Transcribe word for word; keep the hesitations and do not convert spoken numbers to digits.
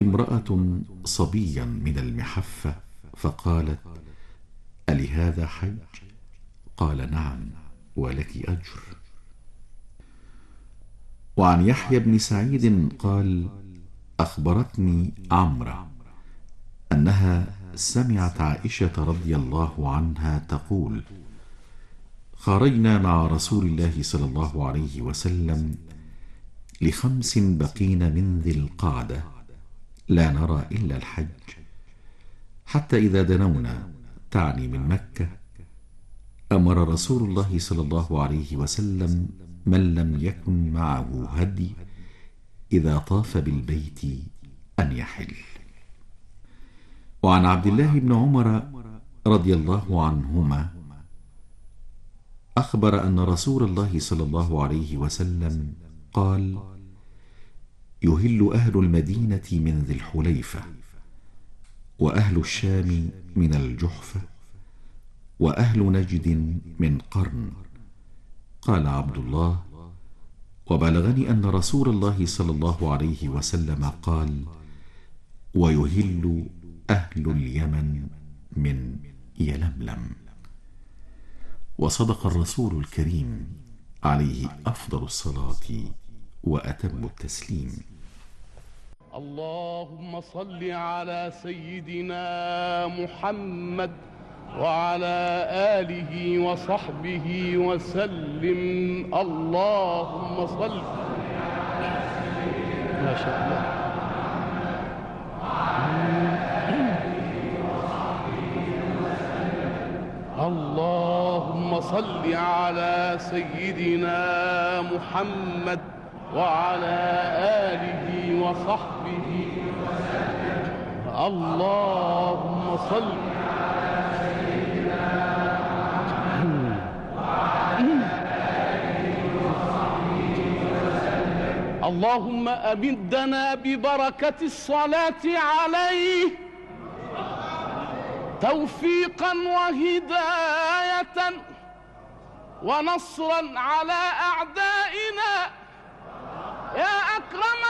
امرأة صبيا من المحفة فقالت: ألهذا حج؟ قال: نعم، ولك أجر. وعن يحيى بن سعيد قال: أخبرتني عمرة أنها سمعت عائشة رضي الله عنها تقول: خرجنا مع رسول الله صلى الله عليه وسلم لخمس بقين من ذي القعدة لا نرى إلا الحج، حتى إذا دنونا، تعني من مكة، أمر رسول الله صلى الله عليه وسلم من لم يكن معه هدي إذا طاف بالبيت أن يحل. وعن عبد الله بن عمر رضي الله عنهما أخبر أن رسول الله صلى الله عليه وسلم قال: يهل أهل المدينة من ذي الحليفة، وأهل الشام من الجحفة، وأهل نجد من قرن. قال عبد الله: وبلغني أن رسول الله صلى الله عليه وسلم قال: ويهل أهل اليمن من يلملم. وصدق الرسول الكريم عليه أفضل الصلاة وأتم التسليم. اللهم صل على سيدنا محمد وعلى آله وصحبه وسلم. اللهم صل ما شاء الله. اللهم صل على سيدنا محمد وعلى آله وصحبه وسلم. اللهم صل على سيدنا محمد وعلى آله وصحبه وسلم. اللهم أمدنا ببركة الصلاة عليه توفيقا وهداية ونصرا على أعدائنا يا أكرم